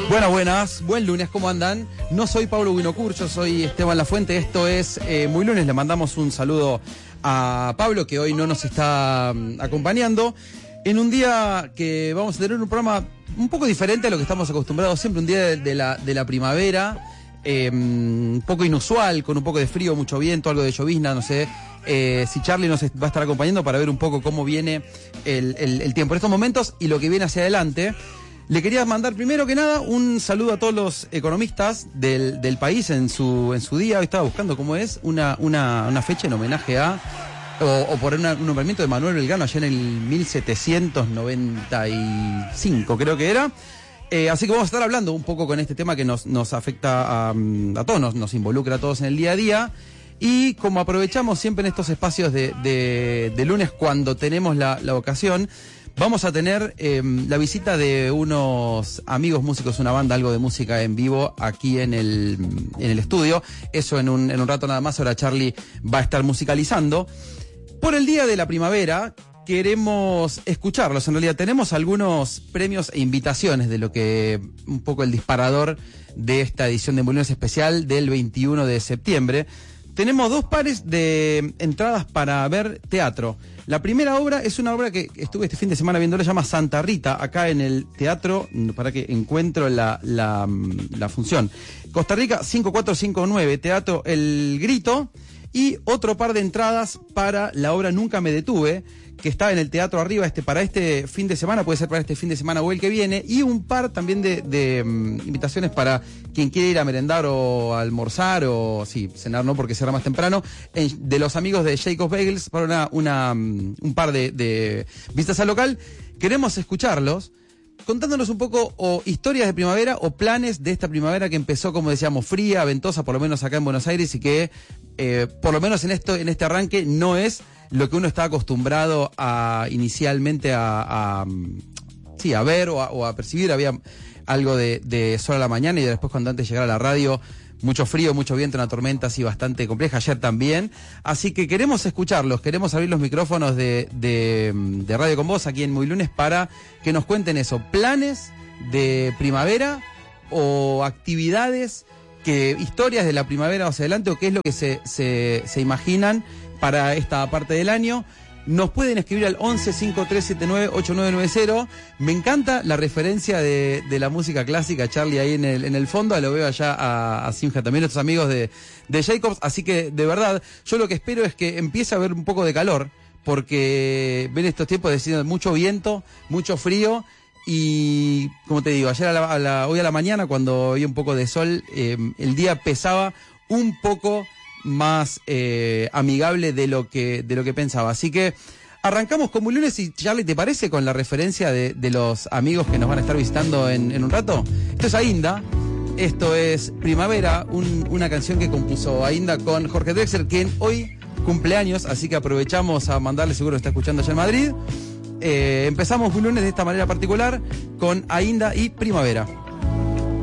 Buenas, buenas, buen lunes, ¿cómo andan? No soy Pablo Winocur, yo soy Esteban Lafuente, esto es Muy Lunes, le mandamos un saludo a Pablo que hoy no nos está acompañando, en un día que vamos a tener un programa un poco diferente a lo que estamos acostumbrados siempre, un día de la primavera, un poco inusual, con un poco de frío, mucho viento, algo de llovizna, no sé. Si Charlie nos va a estar acompañando para ver un poco cómo viene el tiempo en estos momentos y lo que viene hacia adelante. Le quería mandar primero que nada un saludo a todos los economistas del país en su día. Hoy estaba buscando cómo es una fecha en homenaje a o por un nombramiento de Manuel Belgrano allá en el 1795 creo que era. Así que vamos a estar hablando un poco con este tema que nos afecta a todos, nos involucra a todos en el día a día. Y como aprovechamos siempre en estos espacios de lunes cuando tenemos la ocasión, vamos a tener la visita de unos amigos músicos, una banda, algo de música en vivo aquí en el estudio. Eso en un rato nada más. Ahora Charlie va a estar musicalizando. Por el día de la primavera queremos escucharlos. En realidad tenemos algunos premios e invitaciones de lo que un poco el disparador de esta edición de Muy Lunes especial del 21 de septiembre. Tenemos dos pares de entradas para ver teatro. La primera obra es una obra que estuve este fin de semana viendo, se llama Santa Rita, acá en el teatro, para que encuentro la función. Costa Rica 5459, Teatro El Grito, y otro par de entradas para la obra Nunca me detuve, que está en el Teatro Arriba para este fin de semana, puede ser para este fin de semana o el que viene, y un par también de invitaciones para quien quiere ir a merendar o a almorzar o, sí, cenar no porque será más temprano, de los amigos de Jacob's Bagels para un par de visitas al local. Queremos escucharlos contándonos un poco o historias de primavera o planes de esta primavera que empezó, como decíamos, fría, ventosa, por lo menos acá en Buenos Aires, y que por lo menos en este arranque no es lo que uno está acostumbrado a inicialmente a ver o a percibir. Había algo de sol a la mañana y después cuando antes de llegar a la radio, mucho frío, mucho viento, una tormenta así bastante compleja, ayer también. Así que queremos escucharlos, queremos abrir los micrófonos de Radio Con Vos aquí en Muy Lunes para que nos cuenten eso, planes de primavera o actividades, historias de la primavera hacia adelante, o qué es lo que se imaginan para esta parte del año. Nos pueden escribir al 11-5379-8990. Me encanta la referencia de la música clásica, Charlie, ahí en el fondo. Lo veo allá a Simja, también nuestros amigos de Jacobs. Así que, de verdad, yo lo que espero es que empiece a haber un poco de calor, porque ven estos tiempos de mucho viento, mucho frío. Y, como te digo, ayer hoy a la mañana, cuando había un poco de sol, el día pesaba un poco más amigable de lo que pensaba. Así que arrancamos con Muy Lunes. Y Charlie, ¿te parece con la referencia de los amigos que nos van a estar visitando en un rato? Esto es Ainda, esto es Primavera, una canción que compuso Ainda con Jorge Drexler, quien hoy cumpleaños, así que aprovechamos a mandarle, seguro está escuchando allá en Madrid. Empezamos Muy Lunes de esta manera particular con Ainda y Primavera.